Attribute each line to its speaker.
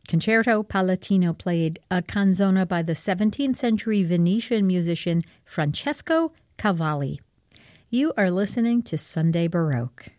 Speaker 1: Concerto Palatino played a canzona by the 17th century Venetian musician Francesco Cavalli. You are listening to Sunday Baroque.